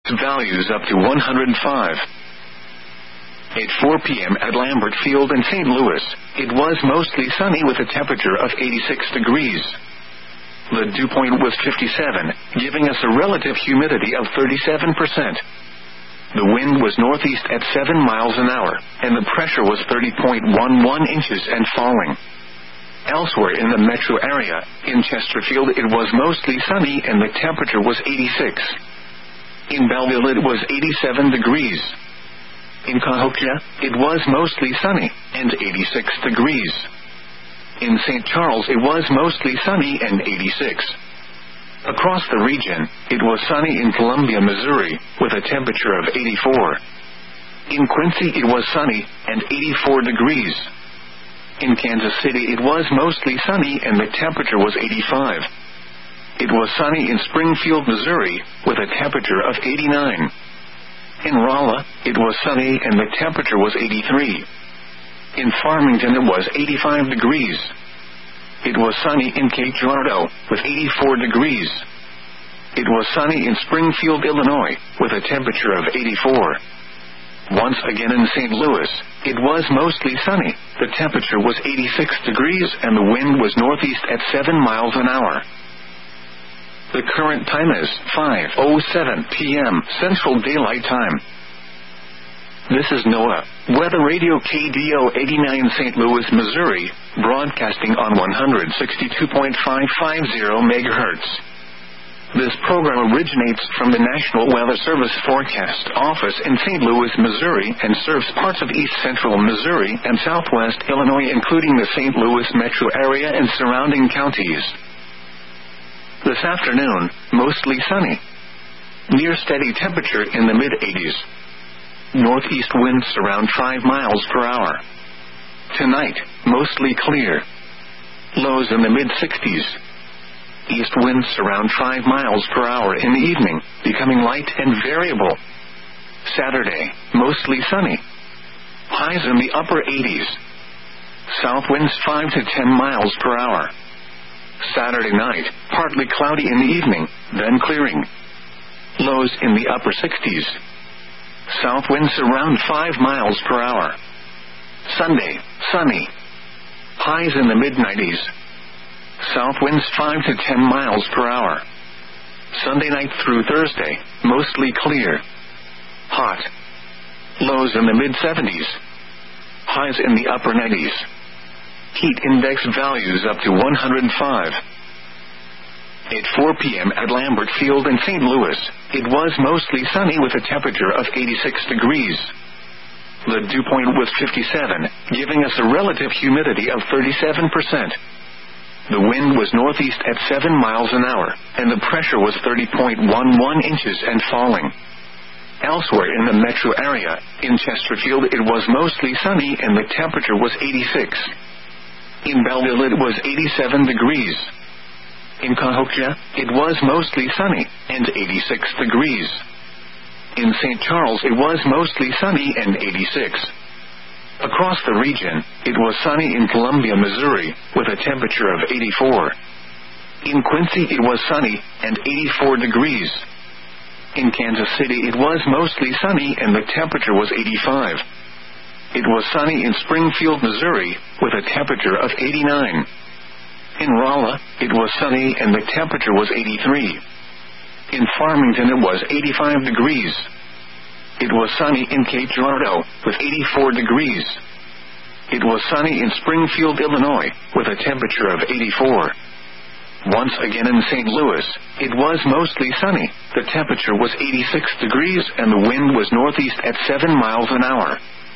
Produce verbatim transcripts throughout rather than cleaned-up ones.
values up to one hundred five. At four p.m. at Lambert Field in Saint Louis, it was mostly sunny with a temperature of eighty-six degrees. The dew point was fifty-seven, giving us a relative humidity of thirty-seven percent. The wind was northeast at seven miles an hour, and the pressure was thirty point one one inches and falling. Elsewhere in the metro area, in Chesterfield it was mostly sunny and the temperature was eighty-six. In Belleville it was eighty-seven degrees. In Cahokia, it was mostly sunny, and eighty-six degrees. In Saint Charles it was mostly sunny and eighty-six. Across the region, it was sunny in Columbia, Missouri, with a temperature of eighty-four. In Quincy it was sunny, and eighty-four degrees. In Kansas City it was mostly sunny and the temperature was eighty-five. It was sunny in Springfield, Missouri, with a temperature of eighty-nine. In Rolla, it was sunny and the temperature was eighty-three. In Farmington it was eighty-five degrees. It was sunny in Cape Girardeau, with eighty-four degrees. It was sunny in Springfield, Illinois, with a temperature of eighty-four. Once again in Saint Louis, it was mostly sunny. The temperature was eighty-six degrees and the wind was northeast at seven miles an hour. The current time is five oh seven p.m. Central Daylight Time. This is NOAA Weather Radio K D O eighty-nine Saint Louis, Missouri, broadcasting on one sixty-two point five five zero megahertz. This program originates from the National Weather Service Forecast Office in Saint Louis, Missouri, and serves parts of east central Missouri and southwest Illinois, including the Saint Louis metro area and surrounding counties. This afternoon, mostly sunny. Near steady temperature in the mid-eighties. Northeast winds around five miles per hour. Tonight, mostly clear. Lows in the mid-sixties. East winds around five miles per hour in the evening, becoming light and variable. Saturday, mostly sunny. Highs in the upper eighties. South winds five to ten miles per hour. Saturday night, partly cloudy in the evening, then clearing. Lows in the upper sixties. South winds around five miles per hour. Sunday, sunny. Highs in the mid-nineties. South winds five to ten miles per hour. Sunday night through Thursday, mostly clear. Hot. Lows in the mid-seventies. Highs in the upper nineties. Heat index values up to one hundred five. At four p.m. at Lambert Field in Saint Louis, it was mostly sunny with a temperature of eighty-six degrees. The dew point was fifty-seven, giving us a relative humidity of thirty-seven percent. The wind was northeast at seven miles an hour, and the pressure was thirty point one one inches and falling. Elsewhere in the metro area, in Chesterfield it was mostly sunny and the temperature was eighty-six. In Belleville it was eighty-seven degrees. In Cahokia, it was mostly sunny, and eighty-six degrees. In Saint Charles it was mostly sunny and eighty-six. Across the region, it was sunny in Columbia, Missouri, with a temperature of eighty-four. In Quincy it was sunny, and eighty-four degrees. In Kansas City it was mostly sunny and the temperature was eighty-five. It was sunny in Springfield, Missouri, with a temperature of eighty-nine. In Rolla, it was sunny and the temperature was eighty-three. In Farmington it was eighty-five degrees. It was sunny in Cape Girardeau, with eighty-four degrees. It was sunny in Springfield, Illinois, with a temperature of eighty-four. Once again in Saint Louis, it was mostly sunny. The temperature was eighty-six degrees and the wind was northeast at seven miles an hour.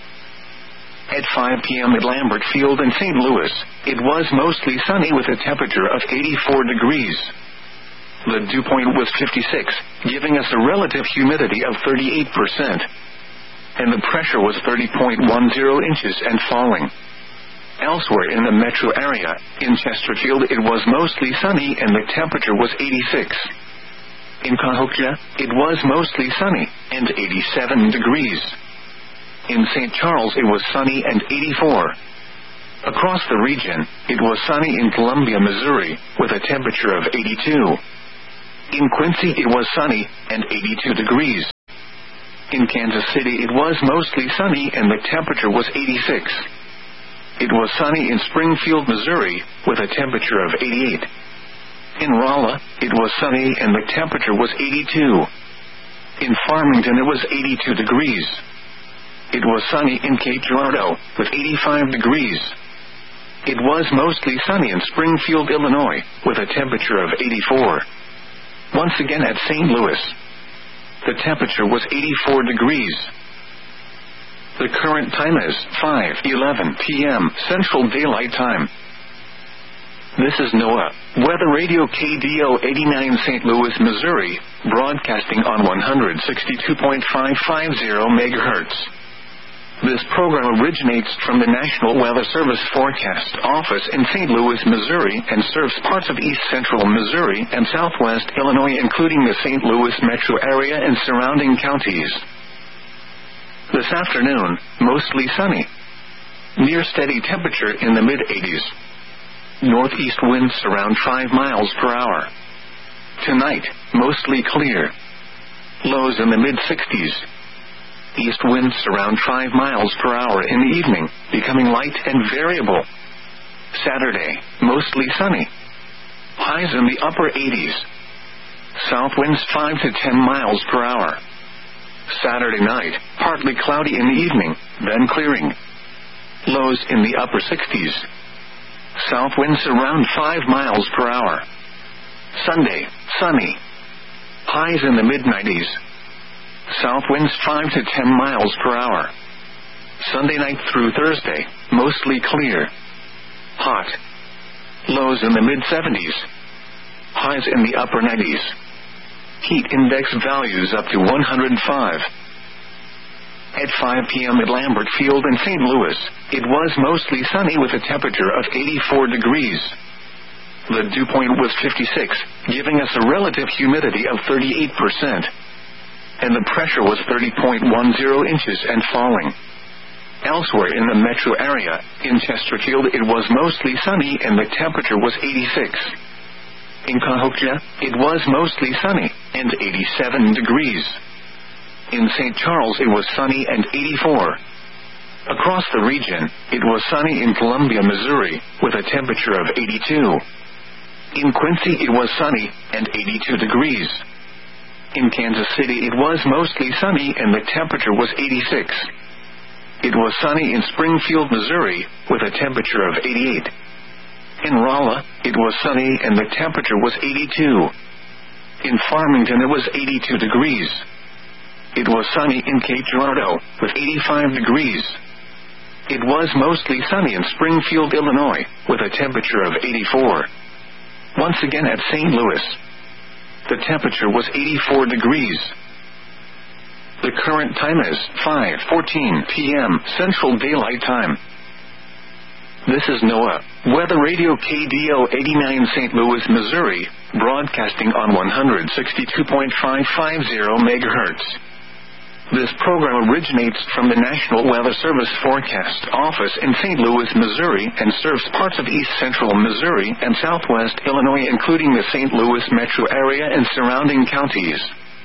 At five p.m. at Lambert Field in Saint Louis, it was mostly sunny with a temperature of eighty-four degrees. The dew point was fifty-six, giving us a relative humidity of thirty-eight percent. And the pressure was thirty point one zero inches and falling. Elsewhere in the metro area, in Chesterfield it was mostly sunny and the temperature was eighty-six. In Cahokia, it was mostly sunny, and eighty-seven degrees. In Saint Charles it was sunny and eighty-four. Across the region, it was sunny in Columbia, Missouri, with a temperature of eighty-two. In Quincy it was sunny, and eighty-two degrees. In Kansas City it was mostly sunny and the temperature was eighty-six. It was sunny in Springfield, Missouri, with a temperature of eighty-eight. In Rolla, it was sunny and the temperature was eighty-two. In Farmington it was eighty-two degrees. It was sunny in Cape Girardeau, with eighty-five degrees. It was mostly sunny in Springfield, Illinois, with a temperature of eighty-four. Once again at Saint Louis, the temperature was eighty-four degrees. The current time is five eleven p.m. Central Daylight Time. This is NOAA Weather Radio K D O eighty-nine Saint Louis, Missouri, broadcasting on one sixty-two point five five zero megahertz. This program originates from the National Weather Service Forecast Office in Saint Louis, Missouri, and serves parts of east central Missouri and southwest Illinois, including the Saint Louis metro area and surrounding counties. This afternoon, mostly sunny. Near steady temperature in the mid-eighties. Northeast winds around five miles per hour. Tonight, mostly clear. Lows in the mid-sixties. East winds around five miles per hour in the evening, becoming light and variable. Saturday, mostly sunny. Highs in the upper eighties. South winds five to ten miles per hour. Saturday night, partly cloudy in the evening, then clearing. Lows in the upper sixties. South winds around five miles per hour. Sunday, sunny. Highs in the mid-nineties. South winds five to ten miles per hour. Sunday night through Thursday, mostly clear. Hot. Lows in the mid-seventies. Highs in the upper nineties. Heat index values up to one hundred five. At five p.m. at Lambert Field in Saint Louis, it was mostly sunny with a temperature of eighty-four degrees. The dew point was fifty-six, giving us a relative humidity of thirty-eight percent. And the pressure was thirty point one zero inches and falling. Elsewhere in the metro area, in Chesterfield it was mostly sunny and the temperature was eighty-six. In Cahokia, it was mostly sunny and eighty-seven degrees. In Saint Charles it was sunny and eighty-four. Across the region, it was sunny in Columbia, Missouri, with a temperature of eighty-two. In Quincy it was sunny and eighty-two degrees. In Kansas City it was mostly sunny and the temperature was eighty-six. It was sunny in Springfield, Missouri, with a temperature of eighty-eight. In Rolla, it was sunny and the temperature was eighty-two. In Farmington it was eighty-two degrees. It was sunny in Cape Girardeau, with eighty-five degrees. It was mostly sunny in Springfield, Illinois, with a temperature of eighty-four. Once again at Saint Louis, the temperature was eighty-four degrees. The current time is five fourteen p.m. Central Daylight Time. This is NOAA Weather Radio K D O eighty-nine Saint Louis, Missouri, broadcasting on one sixty-two point five five zero megahertz. This program originates from the National Weather Service Forecast Office in Saint Louis, Missouri, and serves parts of east central Missouri and southwest Illinois, including the Saint Louis metro area and surrounding counties.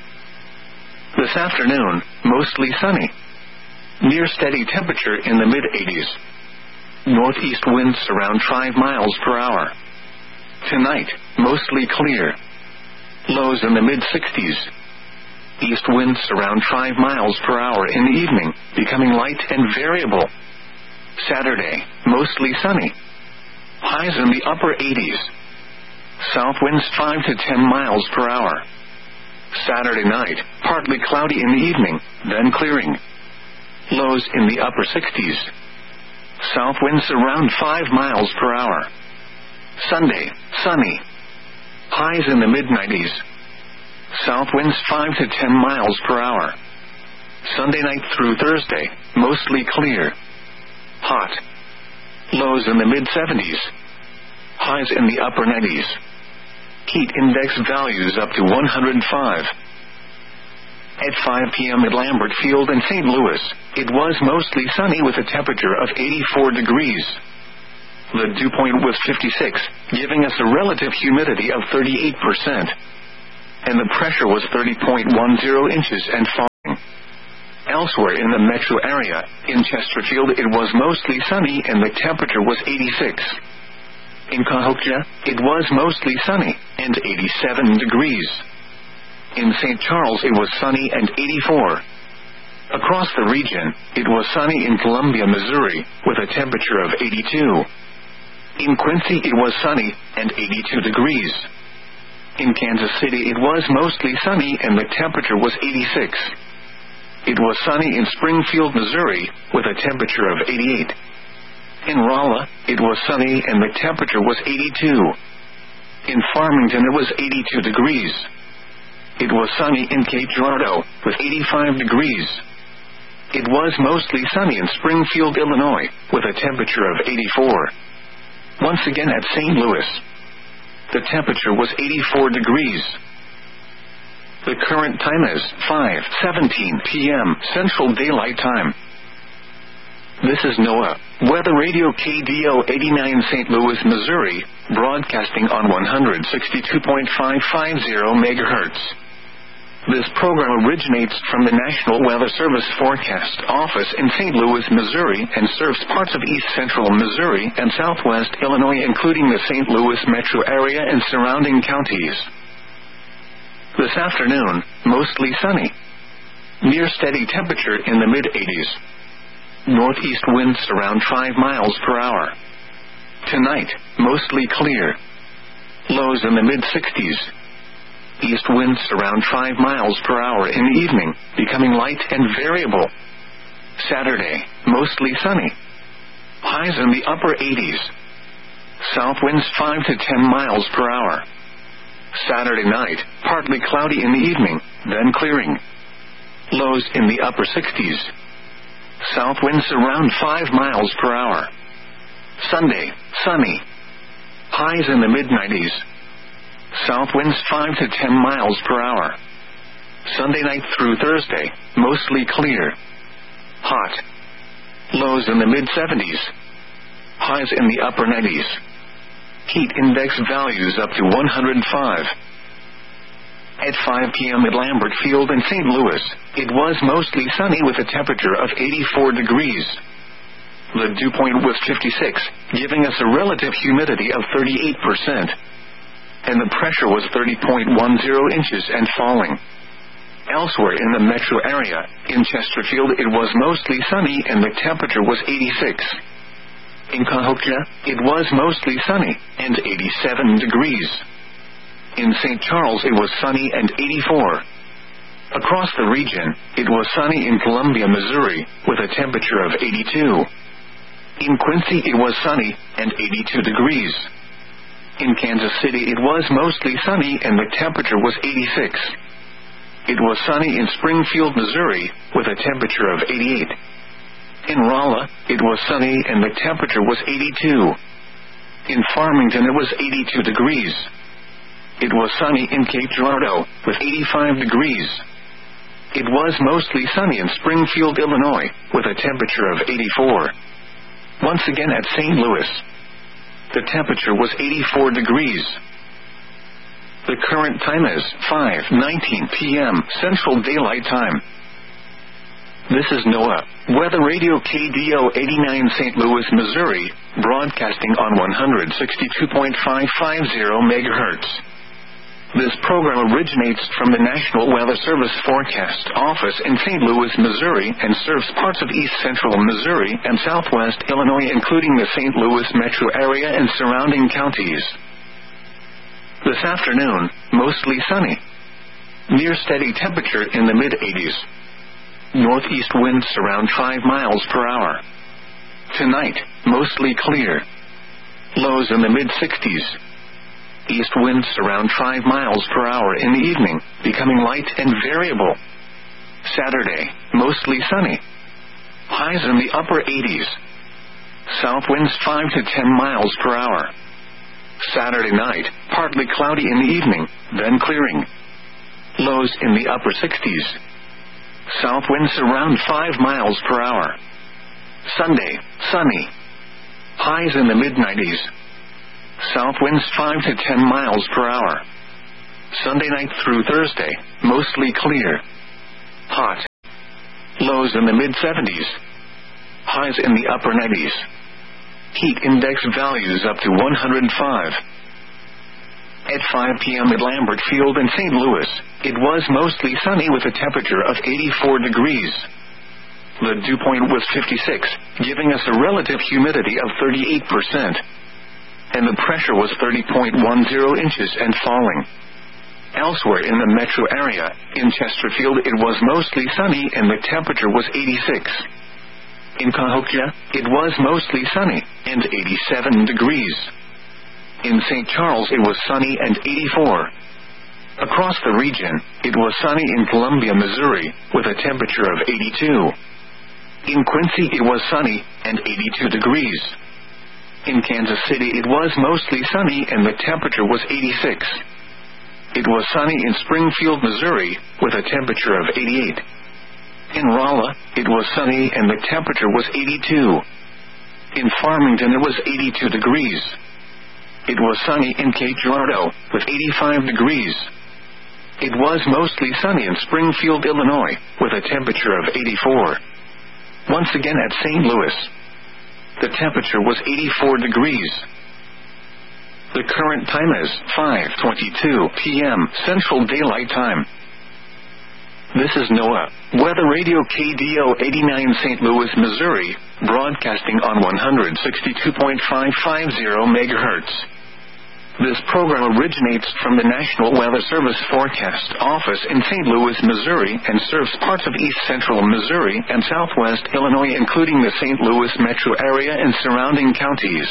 This afternoon, mostly sunny. Near steady temperature in the mid-eighties. Northeast winds around five miles per hour. Tonight, mostly clear. Lows in the mid-sixties. East winds around five miles per hour in the evening, becoming light and variable. Saturday, mostly sunny. Highs in the upper eighties. South winds five to ten miles per hour. Saturday night, partly cloudy in the evening, then clearing. Lows in the upper sixties. South winds around five miles per hour. Sunday, sunny. Highs in the mid-nineties. South winds five to ten miles per hour. Sunday night through Thursday, mostly clear. Hot. Lows in the mid-seventies. Highs in the upper nineties. Heat index values up to one hundred five. At five p.m. at Lambert Field in Saint Louis, it was mostly sunny with a temperature of eighty-four degrees. The dew point was fifty-six, giving us a relative humidity of thirty-eight percent. And the pressure was thirty point one zero inches and falling. Elsewhere in the metro area, in Chesterfield it was mostly sunny and the temperature was eighty-six. In Cahokia, it was mostly sunny and eighty-seven degrees. In Saint Charles it was sunny and eighty-four. Across the region, it was sunny in Columbia, Missouri, with a temperature of eighty-two. In Quincy it was sunny and eighty-two degrees. In Kansas City it was mostly sunny and the temperature was eighty-six. It was sunny in Springfield, Missouri, with a temperature of eighty-eight. In Rolla, it was sunny and the temperature was eighty-two. In Farmington it was eighty-two degrees. It was sunny in Cape Girardeau, with eighty-five degrees. It was mostly sunny in Springfield, Illinois, with a temperature of eighty-four. Once again at Saint Louis, the temperature was eighty-four degrees. The current time is five seventeen p.m. Central Daylight Time. This is NOAA Weather Radio K D O eighty-nine Saint Louis, Missouri, broadcasting on one sixty-two point five five zero megahertz. This program originates from the National Weather Service Forecast Office in Saint Louis, Missouri, and serves parts of east central Missouri and southwest Illinois, including the Saint Louis metro area and surrounding counties. This afternoon, mostly sunny. Near steady temperature in the mid-eighties. Northeast winds around five miles per hour. Tonight, mostly clear. Lows in the mid-sixties. East winds around five miles per hour in the evening, becoming light and variable. Saturday, mostly sunny. Highs in the upper eighties. South winds five to ten miles per hour. Saturday night, partly cloudy in the evening, then clearing. Lows in the upper sixties. South winds around five miles per hour. Sunday, sunny. Highs in the mid-nineties. South winds five to ten miles per hour. Sunday night through Thursday, mostly clear. Hot. Lows in the mid-seventies. Highs in the upper nineties. Heat index values up to one hundred five. At five p.m. at Lambert Field in Saint Louis, it was mostly sunny with a temperature of eighty-four degrees. The dew point was fifty-six, giving us a relative humidity of thirty-eight percent. And the pressure was thirty point one zero inches and falling. Elsewhere in the metro area, in Chesterfield it was mostly sunny and the temperature was eighty-six. In Cahokia, it was mostly sunny and eighty-seven degrees. In Saint Charles it was sunny and eighty-four. Across the region, it was sunny in Columbia, Missouri, with a temperature of eighty-two. In Quincy it was sunny and eighty-two degrees. In Kansas City it was mostly sunny and the temperature was eighty-six. It was sunny in Springfield, Missouri, with a temperature of eighty-eight. In Rolla, it was sunny and the temperature was eighty-two. In Farmington it was eighty-two degrees. It was sunny in Cape Girardeau, with eighty-five degrees. It was mostly sunny in Springfield, Illinois, with a temperature of eighty-four. Once again at Saint Louis, the temperature was eighty-four degrees. The current time is five nineteen p.m. Central Daylight Time. This is NOAA Weather Radio K D O eighty-nine Saint Louis, Missouri, broadcasting on one sixty-two point five five zero megahertz. This program originates from the National Weather Service Forecast Office in Saint Louis, Missouri, and serves parts of east central Missouri and southwest Illinois, including the Saint Louis metro area and surrounding counties. This afternoon, mostly sunny. Near steady temperature in the mid-eighties. Northeast winds around five miles per hour. Tonight, mostly clear. Lows in the mid-sixties. East winds around five miles per hour in the evening, becoming light and variable. Saturday, mostly sunny. Highs in the upper eighties. South winds five to ten miles per hour. Saturday night, partly cloudy in the evening, then clearing. Lows in the upper sixties. South winds around five miles per hour. Sunday, sunny. Highs in the mid-nineties. South winds five to ten miles per hour. Sunday night through Thursday, mostly clear. Hot. Lows Lows in the mid seventies. Highs in the upper nineties. Heat index values up to one hundred five. At five p.m. at Lambert Field in Saint Louis, it was mostly sunny with a temperature of eighty-four degrees. The dew point was fifty-six, giving us a relative humidity of thirty-eight percent. And the pressure was thirty point one zero inches and falling. Elsewhere in the metro area, in Chesterfield it was mostly sunny and the temperature was eighty-six. In Cahokia, it was mostly sunny, and eighty-seven degrees. In Saint Charles it was sunny and eighty-four. Across the region, it was sunny in Columbia, Missouri, with a temperature of eighty-two. In Quincy it was sunny, and eighty-two degrees. In Kansas City it was mostly sunny and the temperature was eighty-six. It was sunny in Springfield, Missouri, with a temperature of eighty-eight. In Rolla, it was sunny and the temperature was eighty-two. In Farmington it was eighty-two degrees. It was sunny in Cape Girardeau, with eighty-five degrees. It was mostly sunny in Springfield, Illinois, with a temperature of eighty-four. Once again at Saint Louis, the temperature was eighty-four degrees. The current time is five twenty-two p.m. Central Daylight Time. This is NOAA Weather Radio K D O eighty-nine Saint Louis, Missouri, broadcasting on one sixty-two point five five zero megahertz. This program originates from the National Weather Service Forecast Office in Saint Louis, Missouri, and serves parts of east central Missouri and southwest Illinois, including the Saint Louis metro area and surrounding counties.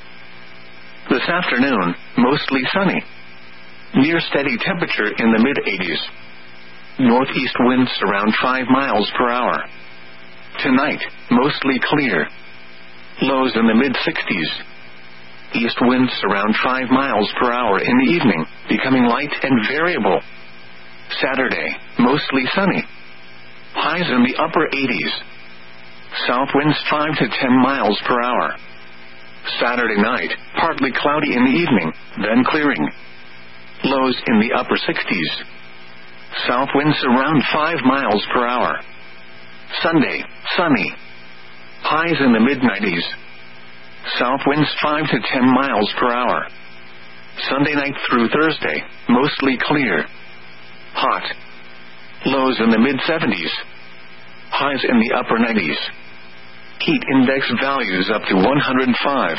This afternoon, mostly sunny. Near steady temperature in the mid-eighties. Northeast winds around five miles per hour. Tonight, mostly clear. Lows in the mid-sixties. East winds around five miles per hour in the evening, becoming light and variable. Saturday, mostly sunny. Highs in the upper eighties. South winds five to ten miles per hour. Saturday night, partly cloudy in the evening, then clearing. Lows in the upper sixties. South winds around five miles per hour. Sunday, sunny. Highs in the mid-nineties. South winds five to ten miles per hour. Sunday night through Thursday, mostly clear. Hot. Lows in the mid-seventies. Highs in the upper nineties. Heat index values up to one hundred five.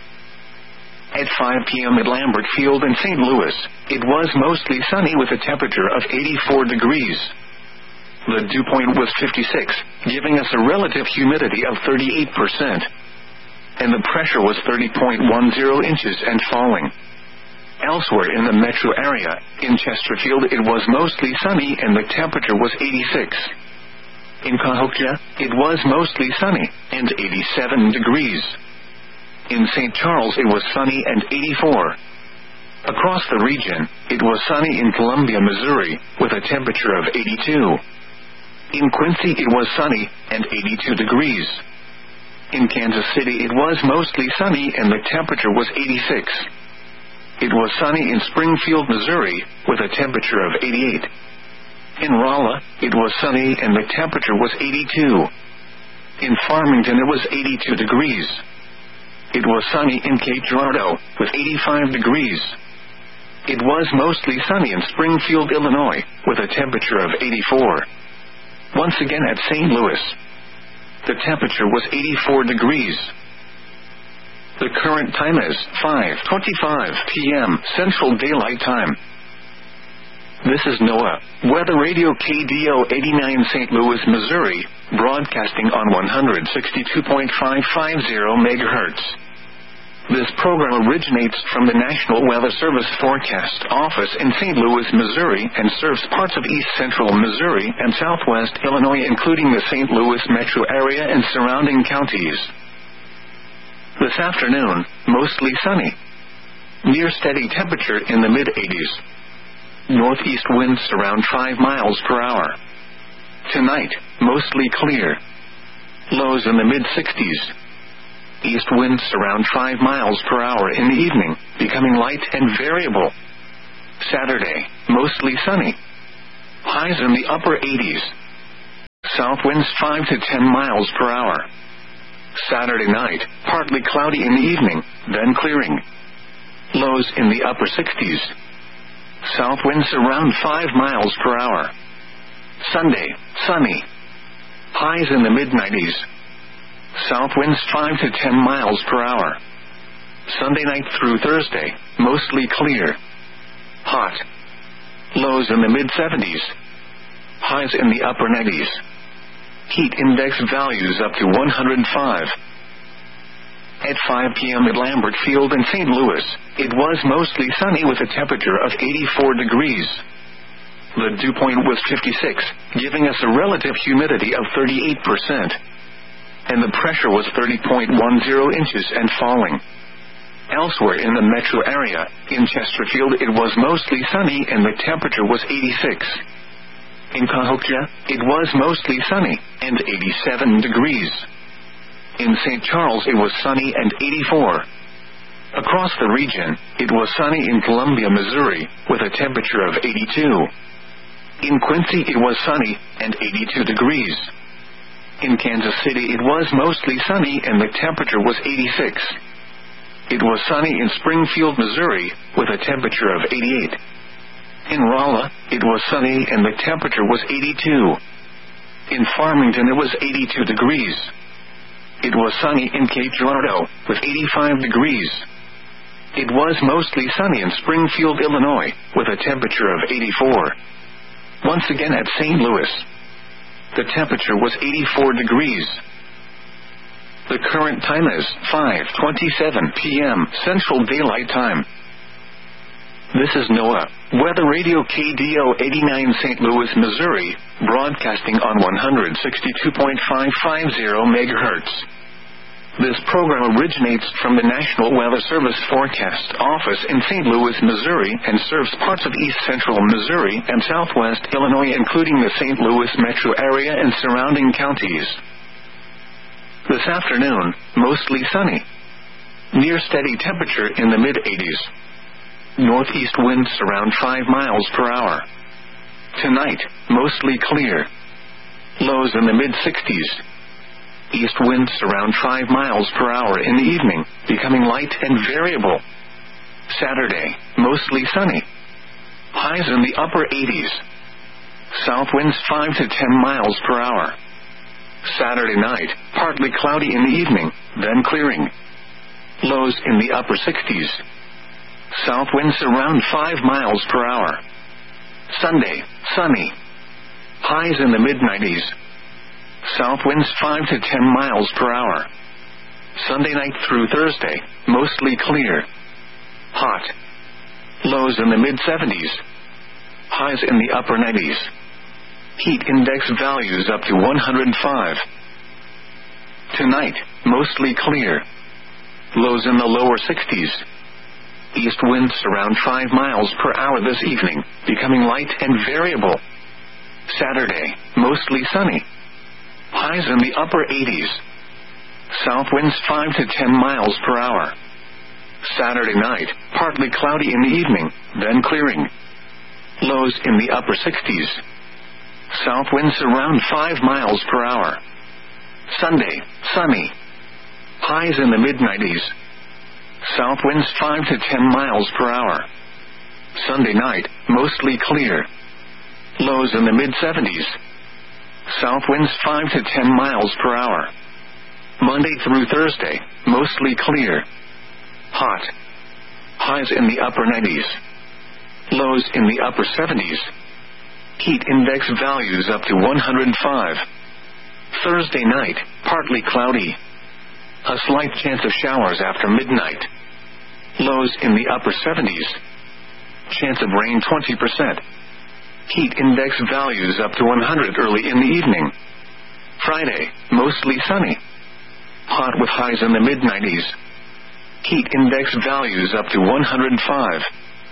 At five p.m. at Lambert Field in Saint Louis, it was mostly sunny with a temperature of eighty-four degrees. The dew point was fifty-six, giving us a relative humidity of thirty-eight percent. And the pressure was thirty point one zero inches and falling. Elsewhere in the metro area, in Chesterfield it was mostly sunny and the temperature was eighty-six. In Cahokia, it was mostly sunny, and eighty-seven degrees. In Saint Charles it was sunny and eighty-four. Across the region, it was sunny in Columbia, Missouri, with a temperature of eighty-two. In Quincy it was sunny, and eighty-two degrees. In Kansas City it was mostly sunny and the temperature was eighty-six. It was sunny in Springfield, Missouri, with a temperature of eighty-eight. In Rolla, it was sunny and the temperature was eighty-two. In Farmington it was eighty-two degrees. It was sunny in Cape Girardeau, with eighty-five degrees. It was mostly sunny in Springfield, Illinois, with a temperature of eighty-four. Once again at Saint Louis, the temperature was eighty-four degrees. The current time is five twenty-five p.m. Central Daylight Time. This is NOAA Weather Radio K D O eighty-nine Saint Louis, Missouri, broadcasting on one sixty-two point five five zero megahertz. This program originates from the National Weather Service Forecast Office in Saint Louis, Missouri, and serves parts of east central Missouri and southwest Illinois, including the Saint Louis metro area and surrounding counties. This afternoon, mostly sunny. Near steady temperature in the mid-eighties. Northeast winds around five miles per hour. Tonight, mostly clear. Lows in the mid-sixties. East winds around five miles per hour in the evening, becoming light and variable. Saturday, mostly sunny. Highs in the upper eighties. South winds five to ten miles per hour. Saturday night, partly cloudy in the evening, then clearing. Lows in the upper sixties. South winds around five miles per hour. Sunday, sunny. Highs in the mid nineties. South winds five to ten miles per hour. Sunday night through Thursday, mostly clear. Hot. Lows in the mid seventies. Highs in the upper nineties. Heat index values up to one hundred five. At five p.m. at Lambert Field in Saint Louis, it was mostly sunny with a temperature of eighty-four degrees. The dew point was fifty-six, giving us a relative humidity of thirty-eight percent. And the pressure was thirty point one zero inches and falling. Elsewhere in the metro area, in Chesterfield it was mostly sunny and the temperature was eighty-six. In Cahokia, it was mostly sunny, and eighty-seven degrees. In Saint Charles it was sunny and eighty-four. Across the region, it was sunny in Columbia, Missouri, with a temperature of eighty-two. In Quincy it was sunny, and eighty-two degrees. In Kansas City it was mostly sunny and the temperature was eighty-six. It was sunny in Springfield, Missouri, with a temperature of eighty-eight. In Rolla, it was sunny and the temperature was eighty-two. In Farmington it was eighty-two degrees. It was sunny in Cape Girardeau, with eighty-five degrees. It was mostly sunny in Springfield, Illinois, with a temperature of eighty-four. Once again at Saint Louis, the temperature was eighty-four degrees. The current time is five twenty-seven p.m. Central Daylight Time. This is NOAA, Weather Radio K D O eighty-nine Saint Louis, Missouri, broadcasting on one sixty-two point five five zero megahertz. This program originates from the National Weather Service Forecast Office in Saint Louis, Missouri, and serves parts of east central Missouri and southwest Illinois, including the Saint Louis metro area and surrounding counties. This afternoon, mostly sunny. Near steady temperature in the mid eighties. Northeast winds around five miles per hour. Tonight, mostly clear. Lows in the mid sixties. East winds around five miles per hour in the evening, becoming light and variable. Saturday, mostly sunny. Highs in the upper eighties. South winds five to ten miles per hour. Saturday night, partly cloudy in the evening, then clearing. Lows in the upper sixties. South winds around five miles per hour. Sunday, sunny. Highs in the mid nineties. South winds five to ten miles per hour. Sunday night through Thursday, mostly clear. Hot. Lows in the mid seventies. Highs in the upper nineties. Heat index values up to one hundred five. Tonight, mostly clear. Lows in the lower sixties. East winds around five miles per hour this evening, becoming light and variable. Saturday, mostly sunny. Highs in the upper eighties. South winds five to ten miles per hour. Saturday night, partly cloudy in the evening, then clearing. Lows in the upper sixties. South winds around five miles per hour. Sunday, sunny. Highs in the mid nineties. South winds five to ten miles per hour. Sunday night, mostly clear. Lows in the mid seventies. South winds five to ten miles per hour. Monday through Thursday, mostly clear. Hot. Highs in the upper nineties. Lows in the upper seventies. Heat index values up to one hundred five. Thursday night, partly cloudy. A slight chance of showers after midnight. Lows in the upper seventies. Chance of rain twenty percent. Heat index values up to one hundred early in the evening. Friday, mostly sunny. Hot with highs in the mid nineties. Heat index values up to one hundred five.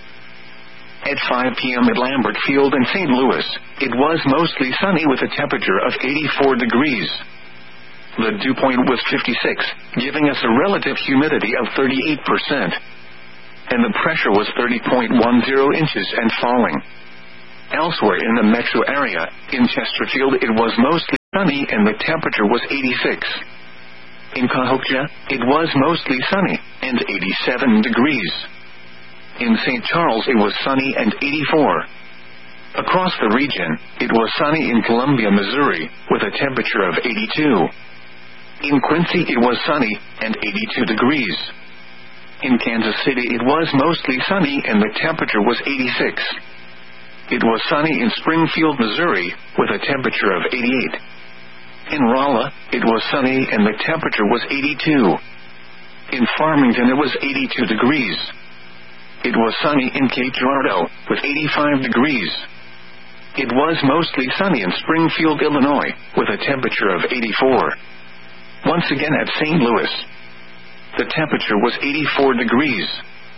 At five p.m. at Lambert Field in Saint Louis, it was mostly sunny with a temperature of eighty-four degrees. The dew point was fifty-six, giving us a relative humidity of thirty-eight percent. And the pressure was thirty point one zero inches and falling. Elsewhere in the metro area, in Chesterfield, it was mostly sunny and the temperature was eighty-six. In Cahokia, it was mostly sunny and eighty-seven degrees. In Saint Charles, it was sunny and eighty-four. Across the region, it was sunny in Columbia, Missouri, with a temperature of eighty-two. In Quincy, it was sunny and eighty-two degrees. In Kansas City, it was mostly sunny and the temperature was eighty-six. It was sunny in Springfield, Missouri, with a temperature of eighty-eight. In Rolla, it was sunny and the temperature was eighty-two. In Farmington, it was eighty-two degrees. It was sunny in Cape Girardeau, with eighty-five degrees. It was mostly sunny in Springfield, Illinois, with a temperature of eighty-four. Once again at Saint Louis, the temperature was eighty-four degrees.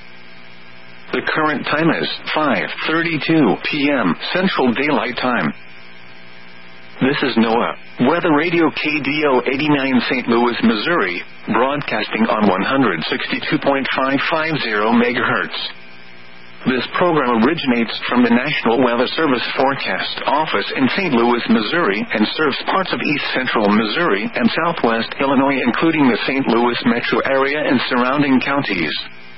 The current time is five thirty-two p m Central Daylight Time. This is NOAA Weather Radio K D O eighty-nine Saint Louis, Missouri, broadcasting on one sixty-two point five five zero megahertz. This program originates from the National Weather Service Forecast Office in Saint Louis, Missouri, and serves parts of east central Missouri and southwest Illinois, including the Saint Louis metro area and surrounding counties.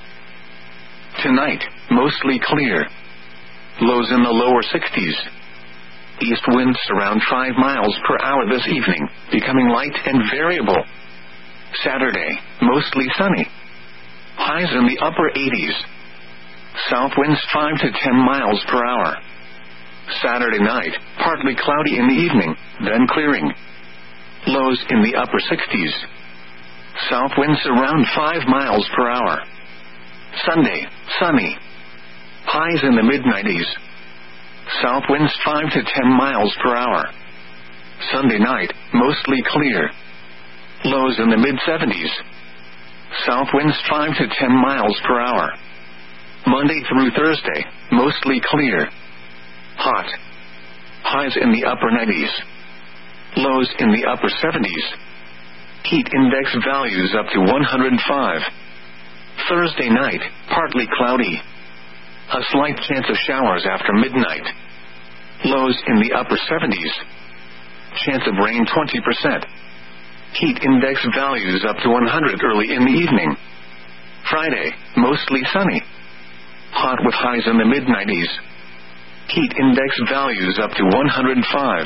Tonight, mostly clear. Lows in the lower sixties. East winds around five miles per hour this evening, becoming light and variable. Saturday, mostly sunny. Highs in the upper eighties. South winds five to ten miles per hour. Saturday night, partly cloudy in the evening, then clearing. Lows in the upper sixties. South winds around five miles per hour. Sunday, sunny. Highs in the mid nineties. South winds five to ten miles per hour. Sunday night, mostly clear. Lows in the mid seventies. South winds five to ten miles per hour. Monday through Thursday, mostly clear. Hot. Highs in the upper nineties. Lows in the upper seventies. Heat index values up to one hundred five. Thursday night, partly cloudy. A slight chance of showers after midnight. Lows in the upper seventies. Chance of rain twenty percent. Heat index values up to one hundred early in the evening. Friday, mostly sunny. Hot with highs in the mid nineties. Heat index values up to one hundred five.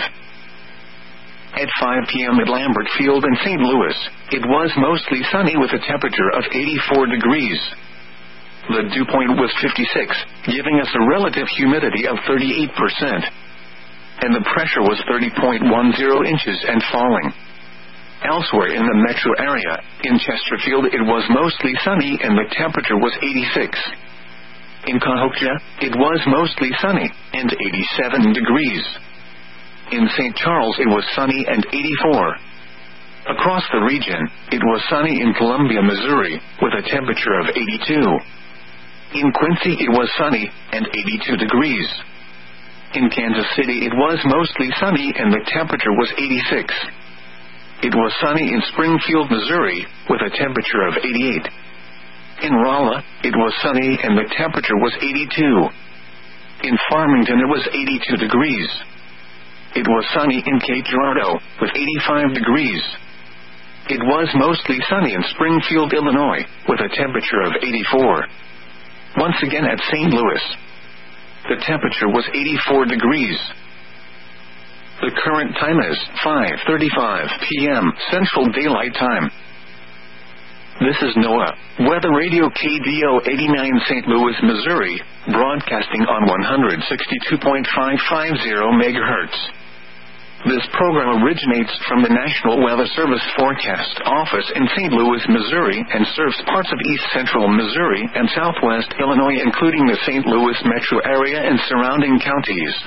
At five p m at Lambert Field in Saint Louis, it was mostly sunny with a temperature of eighty-four degrees. The dew point was fifty-six, giving us a relative humidity of thirty-eight percent. And the pressure was thirty point one zero inches and falling. Elsewhere in the metro area, in Chesterfield, it was mostly sunny and the temperature was eighty-six. In Cahokia, it was mostly sunny and eighty-seven degrees. In Saint Charles, it was sunny and eighty-four. Across the region, it was sunny in Columbia, Missouri, with a temperature of eighty-two. In Quincy, it was sunny and eighty-two degrees. In Kansas City, it was mostly sunny and the temperature was eighty-six. It was sunny in Springfield, Missouri, with a temperature of eighty-eight. In Rolla, it was sunny and the temperature was eighty-two. In Farmington, it was eighty-two degrees. It was sunny in Cape Girardeau, with eighty-five degrees. It was mostly sunny in Springfield, Illinois, with a temperature of eighty-four. Once again at Saint Louis, the temperature was eighty-four degrees. The current time is five thirty-five p m Central Daylight Time. This is NOAA Weather Radio K D O eighty-nine Saint Louis, Missouri, broadcasting on one sixty-two point five five zero megahertz. This program originates from the National Weather Service Forecast Office in Saint Louis, Missouri, and serves parts of east central Missouri and southwest Illinois, including the Saint Louis metro area and surrounding counties.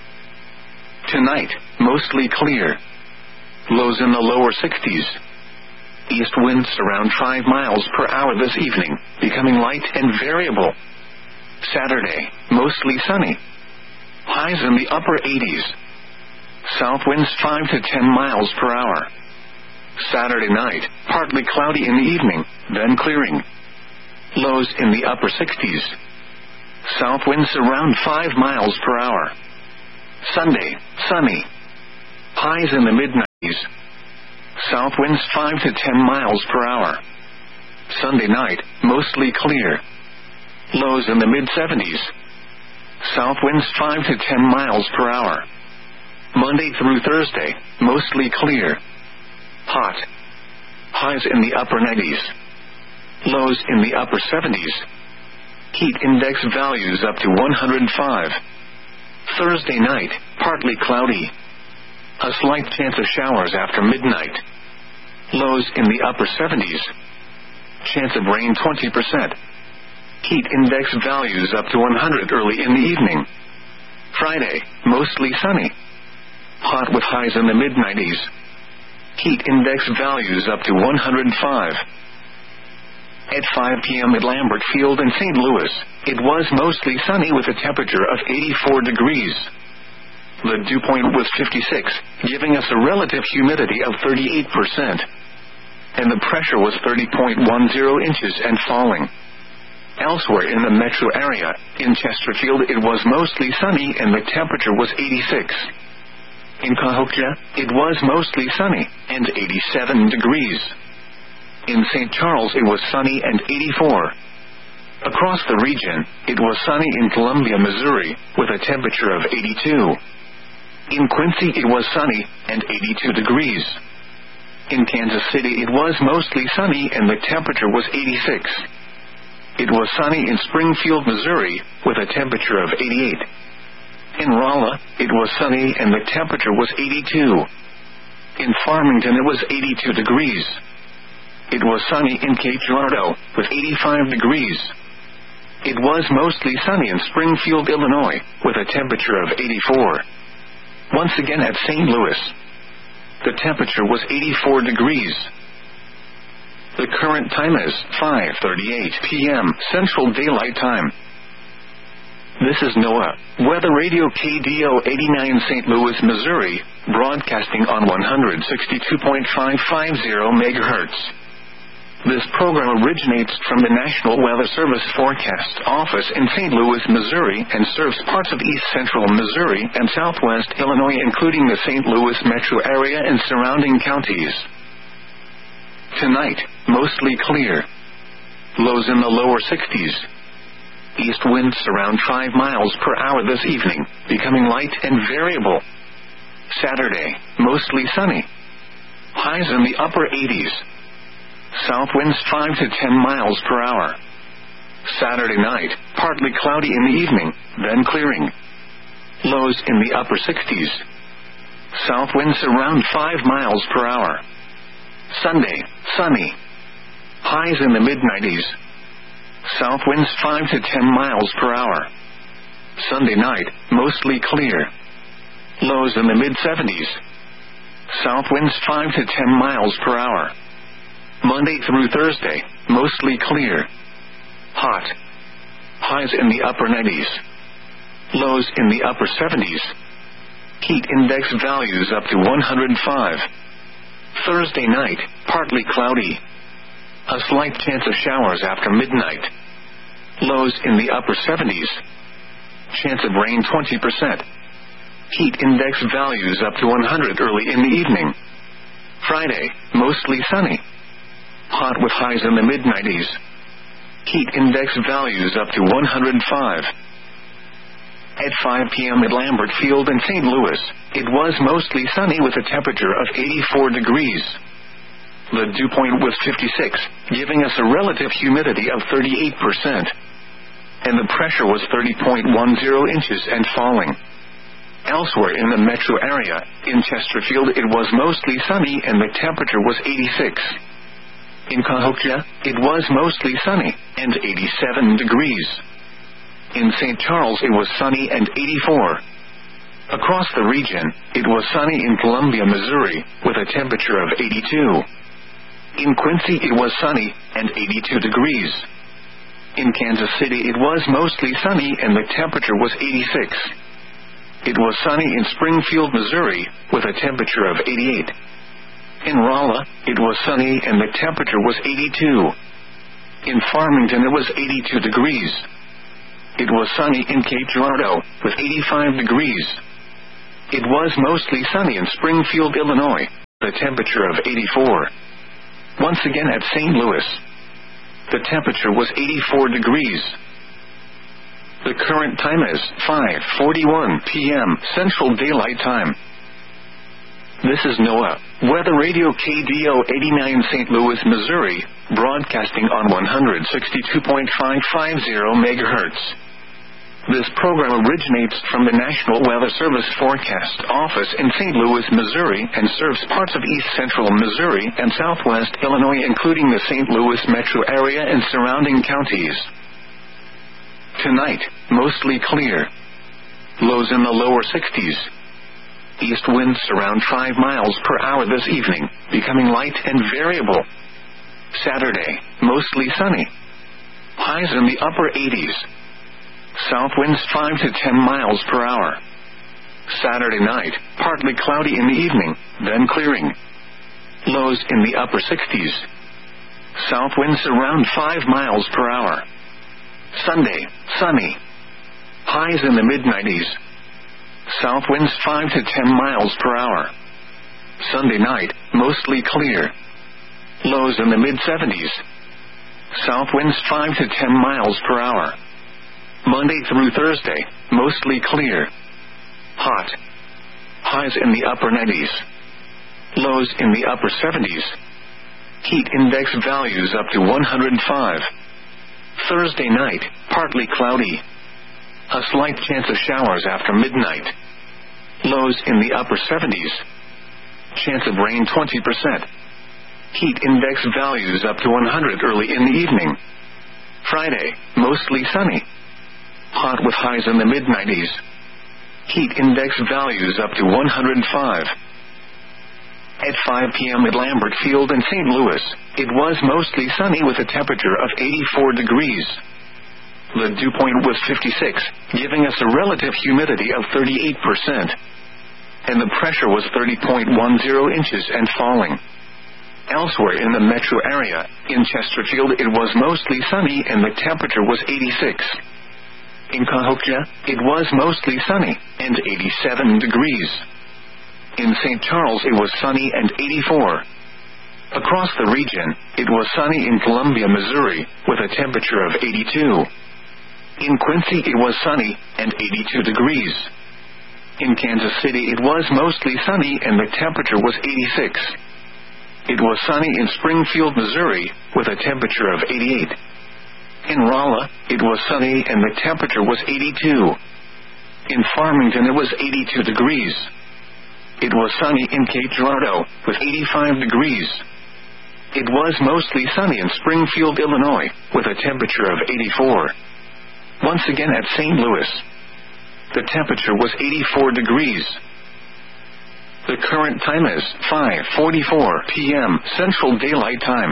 Tonight, mostly clear. Lows in the lower sixties. East winds around five miles per hour this evening, becoming light and variable. Saturday, mostly sunny. Highs in the upper eighties. South winds five to ten miles per hour. Saturday night, partly cloudy in the evening, then clearing. Lows in the upper sixties. South winds around five miles per hour. Sunday, sunny. Highs in the mid South winds five to ten miles per hour. Sunday night, mostly clear. Lows in the mid seventies. South winds five to ten miles per hour. Monday through Thursday, mostly clear. Hot. Highs in the upper nineties. Lows in the upper seventies. Heat index values up to one hundred five. Thursday night, partly cloudy. A slight chance of showers after midnight. Lows in the upper seventies. Chance of rain twenty percent. Heat index values up to one hundred early in the evening. Friday, mostly sunny. Hot with highs in the mid nineties. Heat index values up to one hundred five. At five p.m. at Lambert Field in Saint Louis, it was mostly sunny with a temperature of eighty-four degrees. The dew point was fifty-six, giving us a relative humidity of thirty-eight percent. And the pressure was thirty point one zero inches and falling. Elsewhere in the metro area, in Chesterfield it was mostly sunny and the temperature was eighty-six. In Cahokia, it was mostly sunny and eighty-seven degrees. In Saint Charles it was sunny and eighty-four. Across the region, it was sunny in Columbia, Missouri, with a temperature of eighty-two. In Quincy it was sunny and eighty-two degrees. In Kansas City it was mostly sunny and the temperature was eighty-six. It was sunny in Springfield, Missouri, with a temperature of eighty-eight. In Rolla, it was sunny and the temperature was eighty-two. In Farmington it was eighty-two degrees. It was sunny in Cape Girardeau, with eighty-five degrees. It was mostly sunny in Springfield, Illinois, with a temperature of eighty-four. Once again at Saint Louis, the temperature was eighty-four degrees. The current time is five thirty-eight p.m. Central Daylight Time. This is NOAA Weather Radio K D O eighty-nine Saint Louis, Missouri, broadcasting on one sixty-two point five five zero megahertz. This program originates from the National Weather Service Forecast Office in Saint Louis, Missouri, and serves parts of east central Missouri and southwest Illinois, including the Saint Louis metro area and surrounding counties. Tonight, mostly clear. Lows in the lower sixties. East winds around five miles per hour this evening, becoming light and variable. Saturday, mostly sunny. Highs in the upper eighties. South winds five to ten miles per hour. Saturday night, partly cloudy in the evening, then clearing. Lows in the upper sixties. South winds around five miles per hour. Sunday, sunny. Highs in the mid nineties. South winds five to ten miles per hour. Sunday night, mostly clear. Lows in the mid seventies. South winds five to ten miles per hour. Monday through Thursday, mostly clear. Hot. Highs in the upper nineties. Lows in the upper seventies. Heat index values up to one hundred five. Thursday night, partly cloudy. A slight chance of showers after midnight. Lows in the upper seventies. Chance of rain twenty percent. Heat index values up to one hundred early in the evening. Friday, mostly sunny. Hot with highs in the mid nineties. Heat index values up to one hundred five. At five p.m. at Lambert Field in Saint Louis, it was mostly sunny with a temperature of eighty-four degrees. The dew point was fifty-six, giving us a relative humidity of thirty-eight percent. And the pressure was thirty point one zero inches and falling. Elsewhere in the metro area, in Chesterfield it was mostly sunny and the temperature was eighty-six. In Cahokia, it was mostly sunny and eighty-seven degrees. In Saint Charles it was sunny and eighty-four. Across the region, it was sunny in Columbia, Missouri, with a temperature of eighty-two. In Quincy it was sunny and eighty-two degrees. In Kansas City it was mostly sunny and the temperature was eighty-six. It was sunny in Springfield, Missouri, with a temperature of eighty-eight. In Rolla, it was sunny and the temperature was eighty-two. In Farmington it was eighty-two degrees. It was sunny in Cape Girardeau, with eighty-five degrees. It was mostly sunny in Springfield, Illinois, The temperature of eighty-four. Once again at Saint Louis. The temperature was eighty-four degrees. The current time is five forty-one p m Central Daylight Time. This is NOAA Weather Radio K D O eighty-nine Saint Louis, Missouri, broadcasting on one sixty-two point five five zero megahertz. This program originates from the National Weather Service Forecast Office in Saint Louis, Missouri, and serves parts of east central Missouri and southwest Illinois, including the Saint Louis metro area and surrounding counties. Tonight, mostly clear. Lows in the lower sixties. East winds around five miles per hour this evening, becoming light and variable. Saturday, mostly sunny. Highs in the upper eighties. South winds five to ten miles per hour. Saturday night, partly cloudy in the evening, then clearing. Lows in the upper sixties. South winds around five miles per hour. Sunday, sunny. Highs in the mid nineties. South winds five to ten miles per hour. Sunday night, mostly clear. Lows in the mid seventies. South winds five to ten miles per hour. Monday through Thursday, mostly clear. Hot. Highs in the upper nineties. Lows in the upper seventies. Heat index values up to one hundred five. Thursday night, partly cloudy. A slight chance of showers after midnight. Lows in the upper seventies. Chance of rain twenty percent. Heat index values up to one hundred early in the evening. Friday, mostly sunny. Hot with highs in the mid nineties. Heat index values up to one hundred five. At five p m at Lambert Field in Saint Louis, it was mostly sunny with a temperature of eighty-four degrees. The dew point was fifty-six, giving us a relative humidity of thirty-eight percent. And the pressure was thirty point one zero inches and falling. Elsewhere in the metro area, in Chesterfield, it was mostly sunny and the temperature was eighty-six. In Cahokia, it was mostly sunny, and eighty-seven degrees. In Saint Charles, it was sunny and eighty-four. Across the region, it was sunny in Columbia, Missouri, with a temperature of eighty-two. In Quincy, it was sunny, and eighty-two degrees. In Kansas City, it was mostly sunny and the temperature was eighty-six. It was sunny in Springfield, Missouri, with a temperature of eighty-eight. In Rolla, it was sunny and the temperature was eighty-two. In Farmington, it was eighty-two degrees. It was sunny in Cape Girardeau, with eighty-five degrees. It was mostly sunny in Springfield, Illinois, with a temperature of eighty-four. Once again at Saint Louis, the temperature was eighty-four degrees. The current time is five forty-four p m Central Daylight Time.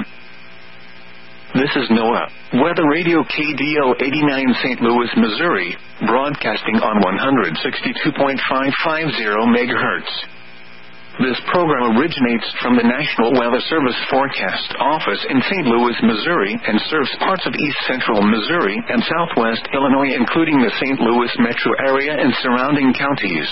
This is NOAA Weather Radio K D O eighty-nine Saint Louis, Missouri, broadcasting on one sixty-two point five five zero megahertz. This program originates from the National Weather Service Forecast Office in Saint Louis, Missouri, and serves parts of east central Missouri and southwest Illinois, including the Saint Louis metro area and surrounding counties.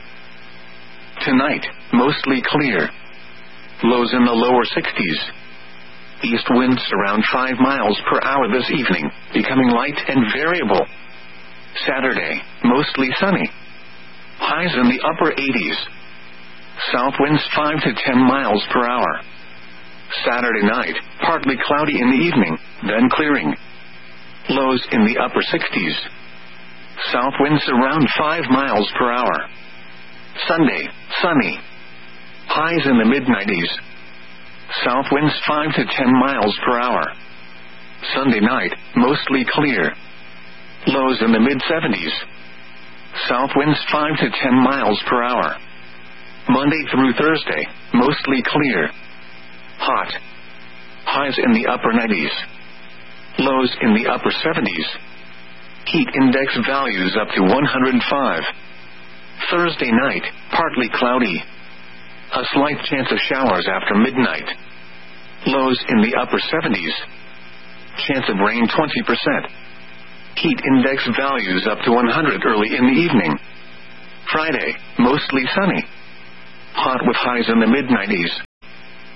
Tonight, mostly clear. Lows in the lower sixties. East winds around five miles per hour this evening, becoming light and variable. Saturday, mostly sunny. Highs in the upper eighties. South winds five to ten miles per hour. Saturday night, partly cloudy in the evening, then clearing. Lows in the upper sixties. South winds around five miles per hour. Sunday, sunny. Highs in the mid nineties. South winds five to ten miles per hour. Sunday night, mostly clear. Lows in the mid seventies. South winds five to ten miles per hour. Monday through Thursday, mostly clear. Hot. Highs in the upper nineties. Lows in the upper seventies. Heat index values up to one hundred five. Thursday night, partly cloudy. A slight chance of showers after midnight. Lows in the upper seventies. Chance of rain twenty percent. Heat index values up to one hundred early in the evening. Friday, mostly sunny. Hot with highs in the mid nineties.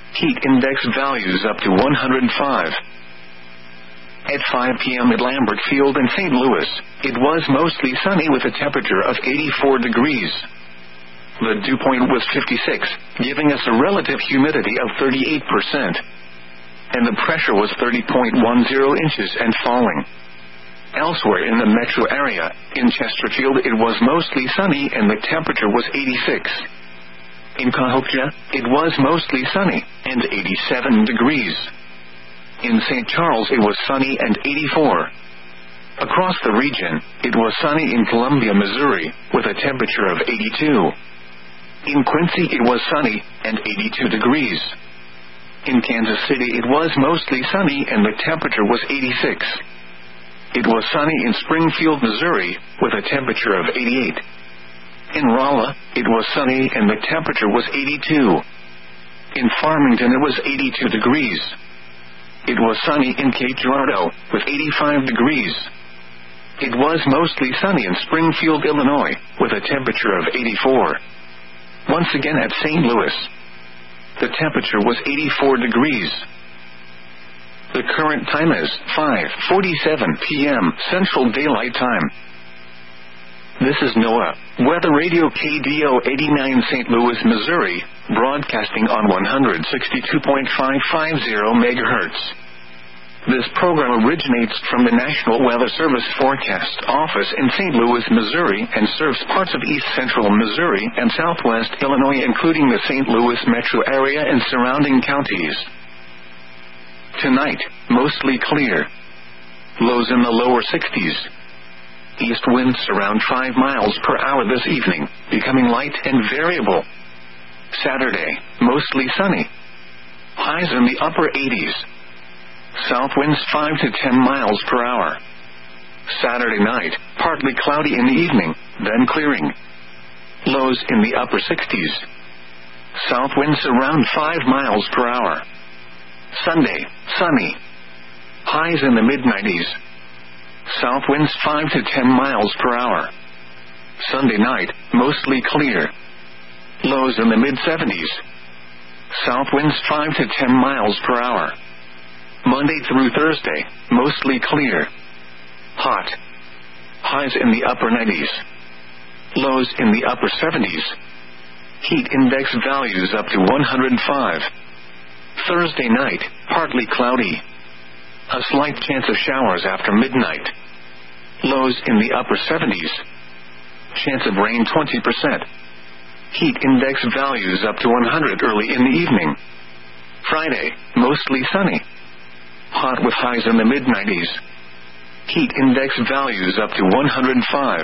Heat index values up to one hundred five. At five p.m. at Lambert Field in Saint Louis, it was mostly sunny with a temperature of eighty-four degrees. The dew point was fifty-six, giving us a relative humidity of thirty-eight percent. And the pressure was thirty point one zero inches and falling. Elsewhere in the metro area, in Chesterfield it was mostly sunny and the temperature was eighty-six. In Cahokia, it was mostly sunny, and eighty-seven degrees. In Saint Charles it was sunny and eighty-four. Across the region, it was sunny in Columbia, Missouri, with a temperature of eighty-two. In Quincy it was sunny, and eighty-two degrees. In Kansas City it was mostly sunny and the temperature was eighty-six. It was sunny in Springfield, Missouri, with a temperature of eighty-eight. In Rolla, it was sunny and the temperature was eighty-two. In Farmington it was eighty-two degrees. It was sunny in Cape Girardeau, with eighty-five degrees. It was mostly sunny in Springfield, Illinois, with a temperature of eighty-four. Once again at Saint Louis, the temperature was eighty-four degrees. The current time is five forty-seven p.m. Central Daylight Time. This is NOAA Weather Radio K D O eighty-nine Saint Louis, Missouri, broadcasting on one hundred sixty-two point five five zero megahertz. This program originates from the National Weather Service Forecast Office in Saint Louis, Missouri, and serves parts of east central Missouri and southwest Illinois, including the Saint Louis metro area and surrounding counties. Tonight, mostly clear. Lows in the lower sixties. East winds around five miles per hour this evening, becoming light and variable. Saturday, mostly sunny. Highs in the upper eighties. South winds five to ten miles per hour. Saturday night, partly cloudy in the evening, then clearing. Lows in the upper sixties. South winds around five miles per hour. Sunday, sunny. Highs in the mid nineties. South winds five to ten miles per hour. Sunday night, mostly clear. Lows in the mid seventies. South winds five to ten miles per hour. Monday through Thursday, mostly clear. Hot. Highs in the upper nineties. Lows in the upper seventies. Heat index values up to one hundred five. Thursday night, partly cloudy. A slight chance of showers after midnight. Lows in the upper seventies. Chance of rain twenty percent. Heat index values up to one hundred early in the evening. Friday, mostly sunny. Hot with highs in the mid nineties. Heat index values up to one hundred five.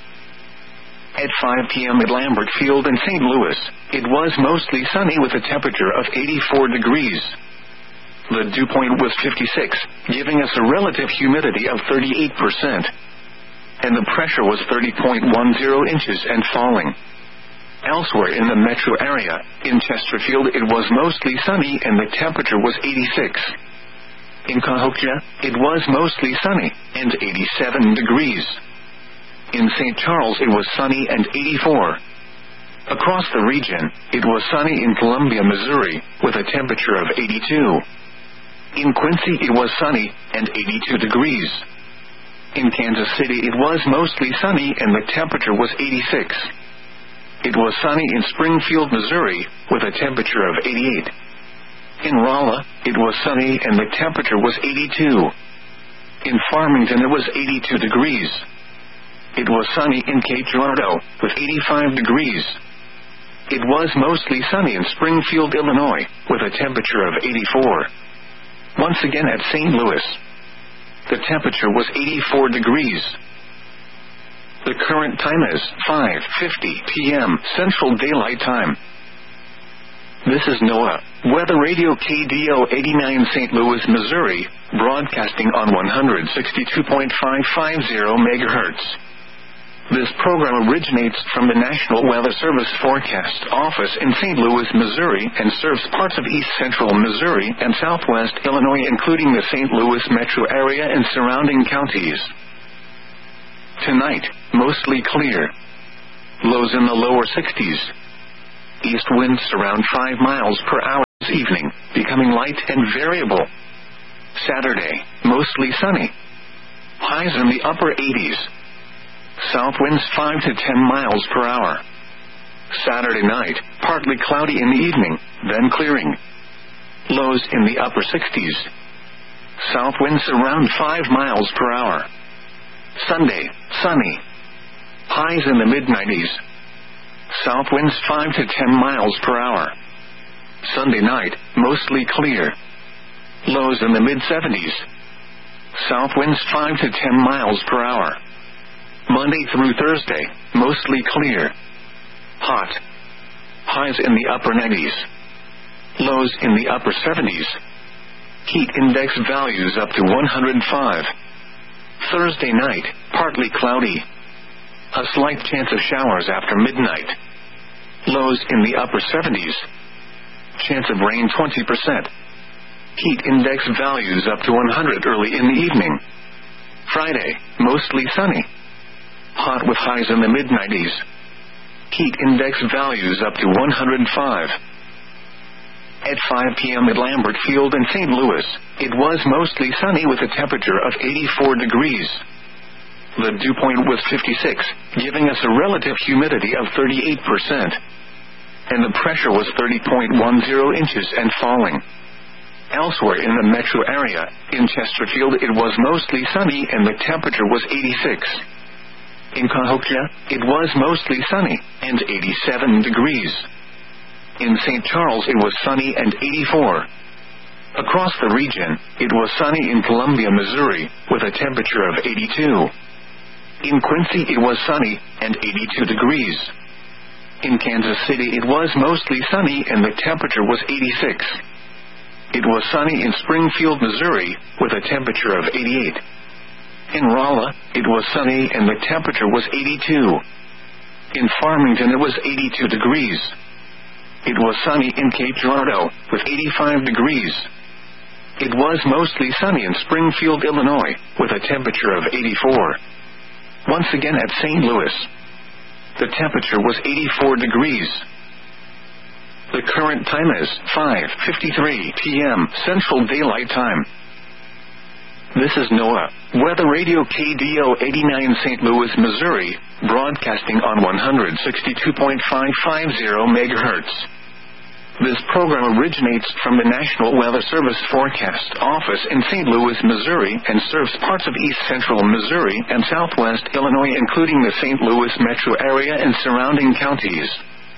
At five p.m. at Lambert Field in Saint Louis, it was mostly sunny with a temperature of eighty-four degrees. The dew point was fifty-six, giving us a relative humidity of thirty-eight percent. And the pressure was thirty point one zero inches and falling. Elsewhere in the metro area, in Chesterfield it was mostly sunny and the temperature was eighty-six. In Cahokia, it was mostly sunny, and eighty-seven degrees. In Saint Charles it was sunny and eighty-four. Across the region, it was sunny in Columbia, Missouri, with a temperature of eighty-two. In Quincy it was sunny, and eighty-two degrees. In Kansas City it was mostly sunny and the temperature was eighty-six. It was sunny in Springfield, Missouri, with a temperature of eighty-eight. In Rolla, it was sunny and the temperature was eighty-two. In Farmington it was eighty-two degrees. It was sunny in Cape Girardeau, with eighty-five degrees. It was mostly sunny in Springfield, Illinois, with a temperature of eighty-four. Once again at Saint Louis, the temperature was eighty-four degrees. The current time is five fifty p.m. Central Daylight Time. This is NOAA Weather Radio K D O eighty-nine Saint Louis, Missouri, broadcasting on one hundred sixty-two point five five zero megahertz. This program originates from the National Weather Service Forecast Office in Saint Louis, Missouri, and serves parts of east central Missouri and southwest Illinois, including the Saint Louis metro area and surrounding counties. Tonight, mostly clear. Lows in the lower sixties. East winds around five miles per hour. evening, becoming light and variable. Saturday, mostly sunny. Highs in the upper eighties. South winds five to ten miles per hour. Saturday night, partly cloudy in the evening, then clearing. Lows in the upper sixties. South winds around five miles per hour. Sunday, sunny. Highs in the mid nineties. South winds five to ten miles per hour. Sunday night, mostly clear. Lows in the mid seventies. South winds five to ten miles per hour. Monday through Thursday, mostly clear. Hot. Highs in the upper nineties. Lows in the upper seventies. Heat index values up to one hundred five. Thursday night, partly cloudy. A slight chance of showers after midnight. Lows in the upper seventies. Chance of rain twenty percent. Heat index values up to one hundred early in the evening. Friday, mostly sunny. Hot with highs in the mid nineties. Heat index values up to one hundred five. At five p.m. at Lambert Field in Saint Louis, it was mostly sunny with a temperature of eighty-four degrees. The dew point was fifty-six, giving us a relative humidity of thirty-eight percent. And the pressure was thirty point one zero inches and falling. Elsewhere in the metro area, in Chesterfield it was mostly sunny and the temperature was eighty-six. In Cahokia, it was mostly sunny and eighty-seven degrees. In Saint Charles it was sunny and eighty-four. Across the region, it was sunny in Columbia, Missouri, with a temperature of eighty-two. In Quincy it was sunny and eighty-two degrees. In Kansas City it was mostly sunny and the temperature was eighty-six. It was sunny in Springfield, Missouri, with a temperature of eighty-eight. In Rolla, it was sunny and the temperature was eighty-two. In Farmington it was eighty-two degrees. It was sunny in Cape Girardeau, with eighty-five degrees. It was mostly sunny in Springfield, Illinois, with a temperature of eighty-four. Once again at Saint Louis, the temperature was eighty-four degrees. The current time is five fifty-three p.m. Central Daylight Time. This is NOAA, Weather Radio K D O eighty-nine Saint Louis, Missouri, broadcasting on one sixty-two point five five zero megahertz. This program originates from the National Weather Service Forecast Office in Saint Louis, Missouri, and serves parts of east central Missouri and southwest Illinois, including the Saint Louis metro area and surrounding counties.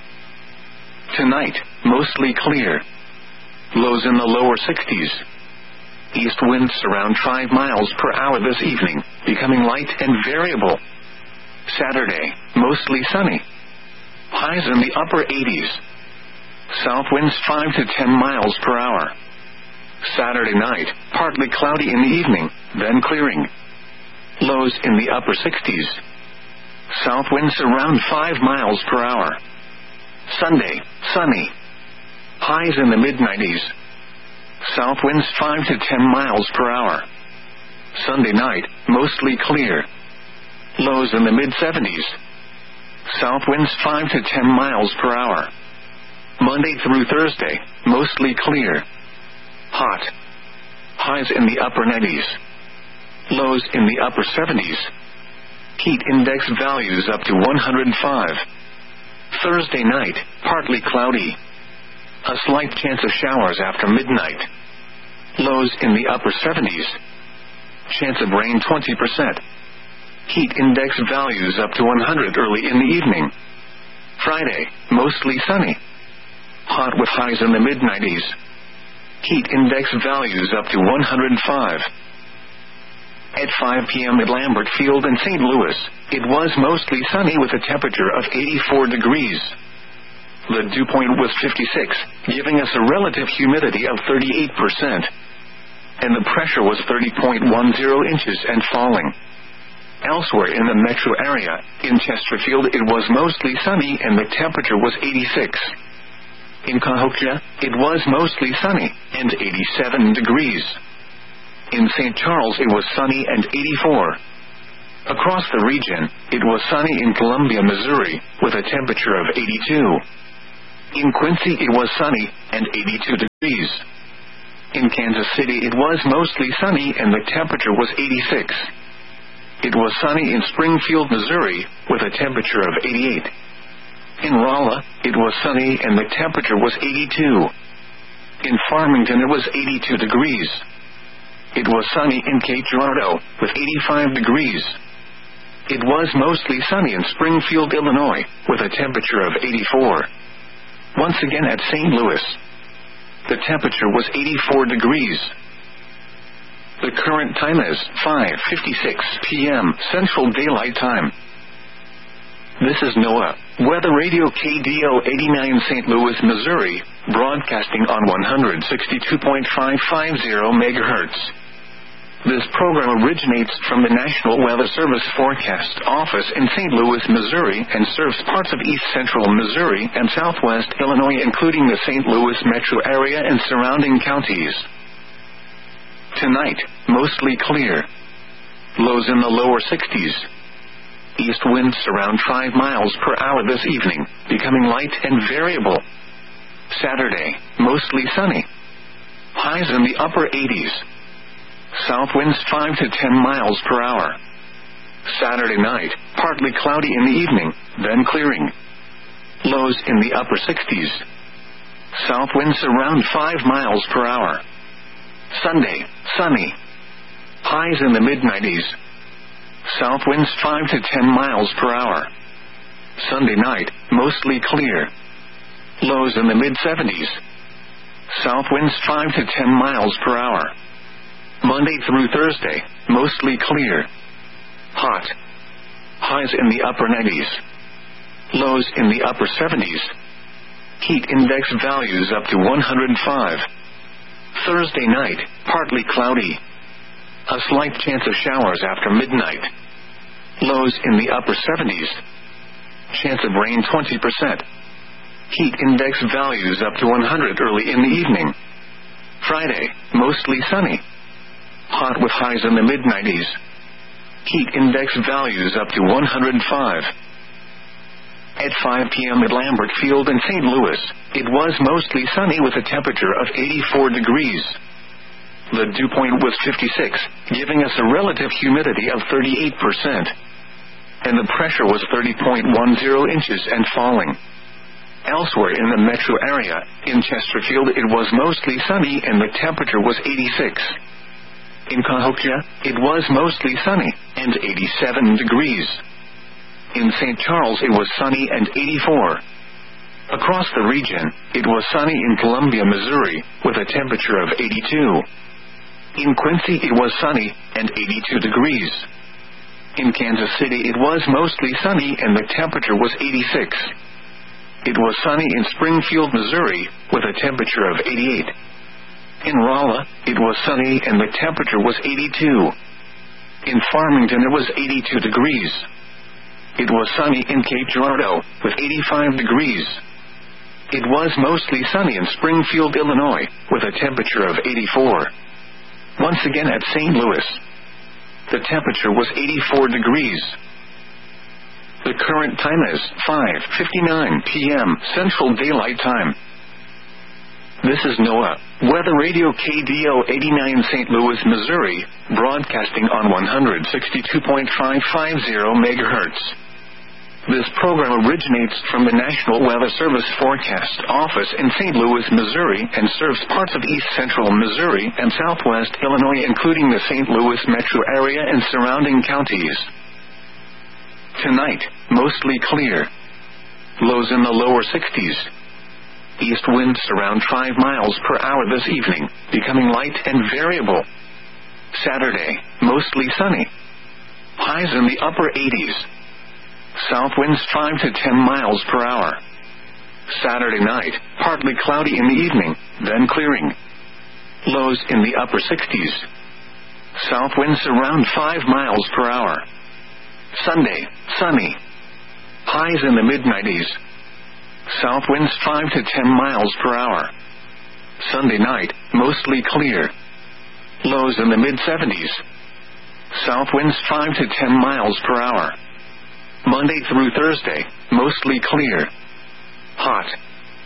Tonight, mostly clear. Lows in the lower sixties. East winds around five miles per hour this evening, becoming light and variable. Saturday, mostly sunny. Highs in the upper eighties. South winds five to ten miles per hour. Saturday night, partly cloudy in the evening, then clearing. Lows in the upper sixties. South winds around five miles per hour. Sunday, sunny. Highs in the mid nineties. South winds five to ten miles per hour. Sunday night, mostly clear. Lows in the mid seventies. South winds five to ten miles per hour. Monday through Thursday, mostly clear. Hot. Highs in the upper nineties. Lows in the upper seventies. Heat index values up to one hundred five. Thursday night, partly cloudy. A slight chance of showers after midnight. Lows in the upper seventies. Chance of rain twenty percent. Heat index values up to one hundred early in the evening. Friday, mostly sunny. Hot with highs in the mid nineties. Heat index values up to one hundred five. At five p.m. at Lambert Field in Saint Louis, it was mostly sunny with a temperature of eighty-four degrees. The dew point was fifty-six, giving us a relative humidity of thirty-eight percent. And the pressure was thirty point one zero inches and falling. Elsewhere in the metro area, in Chesterfield it was mostly sunny and the temperature was eighty-six. In Cahokia, it was mostly sunny and eighty-seven degrees. In Saint Charles it was sunny and eighty-four. Across the region, it was sunny in Columbia, Missouri, with a temperature of eighty-two. In Quincy it was sunny, and eighty-two degrees. In Kansas City it was mostly sunny and the temperature was eighty-six. It was sunny in Springfield, Missouri, with a temperature of eighty-eight. In Rolla, it was sunny and the temperature was eighty-two. In Farmington it was eighty-two degrees. It was sunny in Cape Girardeau, with eighty-five degrees. It was mostly sunny in Springfield, Illinois, with a temperature of eighty-four. Once again at Saint Louis, the temperature was eighty-four degrees. The current time is five fifty-six p.m. Central Daylight Time. This is NOAA Weather Radio K D O eighty-nine Saint Louis, Missouri, broadcasting on one sixty-two point five five zero megahertz. This program originates from the National Weather Service Forecast Office in Saint Louis, Missouri, and serves parts of east central Missouri and southwest Illinois, including the Saint Louis metro area and surrounding counties. Tonight, mostly clear. Lows in the lower sixties. East winds around five miles per hour this evening, becoming light and variable. Saturday, mostly sunny. Highs in the upper eighties. South winds five to ten miles per hour. Saturday night, partly cloudy in the evening, then clearing. Lows in the upper sixties. South winds around five miles per hour. Sunday, sunny. Highs in the mid nineties. South winds five to ten miles per hour. Sunday night, mostly clear. Lows in the mid seventies. South winds five to ten miles per hour. Monday through Thursday, mostly clear. Hot. Highs in the upper nineties. Lows in the upper seventies. Heat index values up to one hundred five. Thursday night, partly cloudy. A slight chance of showers after midnight. Lows in the upper seventies. Chance of rain twenty percent. Heat index values up to one hundred early in the evening. Friday, mostly sunny. Hot with highs in the mid nineties. Heat index values up to one hundred five. At five p.m. at Lambert Field in Saint Louis, it was mostly sunny with a temperature of eighty-four degrees. The dew point was fifty-six, giving us a relative humidity of thirty-eight percent. And the pressure was thirty point one zero inches and falling. Elsewhere in the metro area, in Chesterfield it was mostly sunny and the temperature was eighty-six. In Cahokia, it was mostly sunny, and eighty-seven degrees. In Saint Charles it was sunny and eighty-four. Across the region, it was sunny in Columbia, Missouri, with a temperature of eighty-two. In Quincy it was sunny, and eighty-two degrees. In Kansas City it was mostly sunny and the temperature was eighty-six. It was sunny in Springfield, Missouri, with a temperature of eighty-eight. In Rolla, it was sunny and the temperature was eighty-two. In Farmington it was eighty-two degrees. It was sunny in Cape Girardeau, with eighty-five degrees. It was mostly sunny in Springfield, Illinois, with a temperature of eighty-four. Once again at Saint Louis, the temperature was eighty-four degrees. The current time is five fifty-nine p.m. Central Daylight Time. This is NOAA Weather Radio K D O eighty-nine Saint Louis, Missouri, broadcasting on one sixty-two point five five zero megahertz. This program originates from the National Weather Service Forecast Office in Saint Louis, Missouri, and serves parts of east central Missouri and southwest Illinois, including the Saint Louis metro area and surrounding counties. Tonight, mostly clear. Lows in the lower sixties. East winds around five miles per hour this evening, becoming light and variable. Saturday, mostly sunny. Highs in the upper eighties. South winds five to ten miles per hour. Saturday night, partly cloudy in the evening, then clearing. Lows in the upper sixties. South winds around five miles per hour. Sunday, sunny. Highs in the mid nineties. South winds five to ten miles per hour. Sunday night, mostly clear. Lows in the mid seventies. South winds five to ten miles per hour. Monday through Thursday, mostly clear. Hot.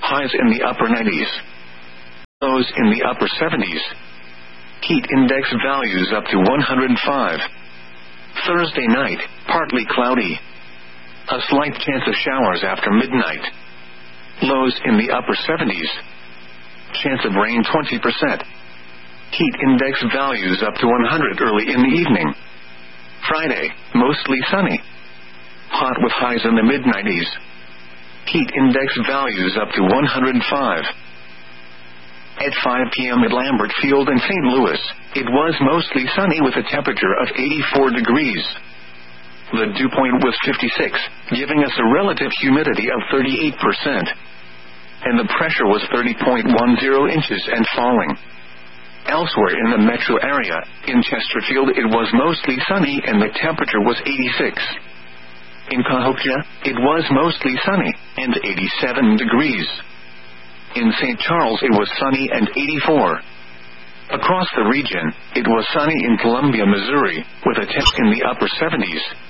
highs in the upper nineties. Lows in the upper seventies. Heat index values up to one hundred five. Thursday night, partly cloudy. A slight chance of showers after midnight. Lows in the upper seventies. Chance of rain twenty percent. Heat index values up to one hundred early in the evening. Friday, mostly sunny. Hot with highs in the mid nineties. Heat index values up to one hundred five. At five p.m. at Lambert Field in Saint Louis, it was mostly sunny with a temperature of eighty-four degrees. The dew point was fifty-six, giving us a relative humidity of thirty-eight percent. And the pressure was thirty point one zero inches and falling. Elsewhere in the metro area, in Chesterfield it was mostly sunny and the temperature was eighty-six. In Cahokia, it was mostly sunny, and eighty-seven degrees. In Saint Charles it was sunny and eighty-four. Across the region, it was sunny in Columbia, Missouri, with a temp in the upper seventies.